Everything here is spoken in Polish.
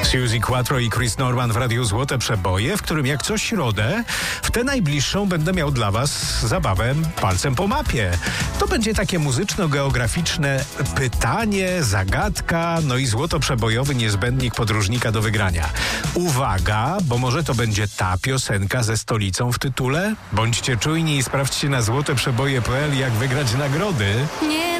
Suzy Quattro i Chris Norman w Radiu Złote Przeboje, w którym jak co środę, w tę najbliższą będę miał dla was zabawę palcem po mapie. To będzie takie muzyczno-geograficzne pytanie, zagadka, no i złoto-przebojowy niezbędnik podróżnika do wygrania. Uwaga, bo może to będzie ta piosenka ze stolicą w tytule? Bądźcie czujni i sprawdźcie na złoteprzeboje.pl, jak wygrać nagrody. Nie